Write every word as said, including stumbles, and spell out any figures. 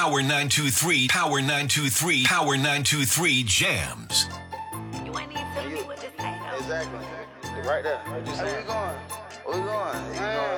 Power nine two three, Power nine two three, Power nine two three jams. You ain't even tell me what to say, though. Exactly. Right there. What you saying? Where we going? Where we going? You know,